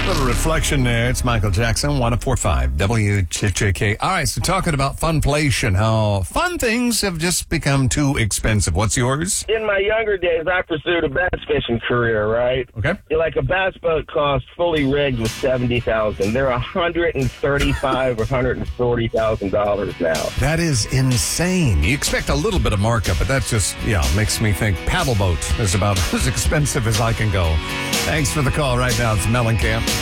Little reflection there. It's Michael Jackson, 104.5 WJJK. All right, so talking about funflation, how fun things have just become too expensive. What's yours? In my younger days, I pursued a bass fishing career, right? Okay. Like a bass boat cost fully rigged was $70,000. They're $135,000 or $140,000 now. That is insane. You expect a little bit of markup, but that just, makes me think paddle boat is about as expensive as I can go. Thanks for the call right now. It's Mellencamp.